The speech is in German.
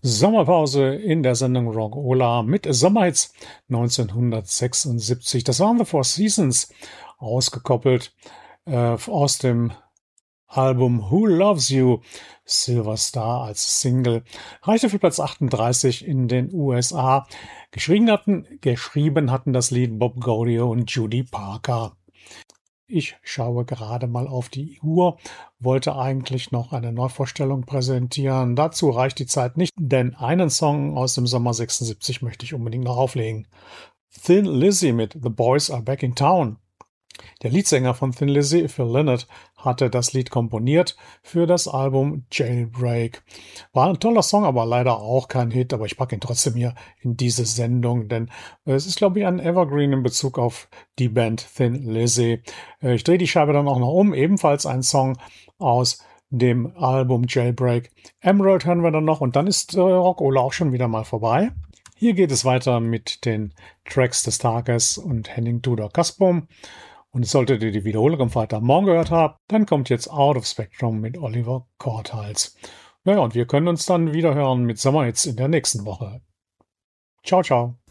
Sommerpause in der Sendung Rock'n'Rolla mit Sommerhits 1976. Das waren The Four Seasons, ausgekoppelt aus dem Album Who Loves You, Silver Star als Single, reichte für Platz 38 in den USA. Geschrieben hatten das Lied Bob Gaudio und Judy Parker. Ich schaue gerade mal auf die Uhr, wollte eigentlich noch eine Neuvorstellung präsentieren. Dazu reicht die Zeit nicht, denn einen Song aus dem Sommer 76 möchte ich unbedingt noch auflegen. Thin Lizzy mit The Boys Are Back in Town. Der Leadsänger von Thin Lizzy, Phil Lynott, hatte das Lied komponiert für das Album Jailbreak. War ein toller Song, aber leider auch kein Hit, aber ich packe ihn trotzdem hier in diese Sendung, denn es ist, glaube ich, ein Evergreen in Bezug auf die Band Thin Lizzy. Ich drehe die Scheibe dann auch noch um, ebenfalls ein Song aus dem Album Jailbreak. Emerald hören wir dann noch und dann ist Rock'n'Rolla auch schon wieder mal vorbei. Hier geht es weiter mit den Tracks des Tages und Henning Tudor Kasbom. Und solltet ihr die Wiederholung am Freitagmorgen gehört haben, dann kommt jetzt Out of Spectrum mit Oliver Korthals. Naja, und wir können uns dann wieder hören mit Sommerhits in der nächsten Woche. Ciao, ciao.